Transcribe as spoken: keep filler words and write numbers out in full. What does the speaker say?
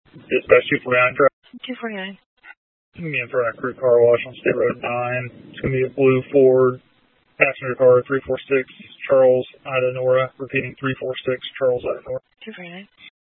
Dispatch two forty-nine, correct? two forty-nine. It's going to be in front of Crew Car Wash on State Road nine. It's going to be a blue Ford passenger car, three four six Charles, Ida Nora. Repeating, three four six Charles, Ida Nora. two forty-nine.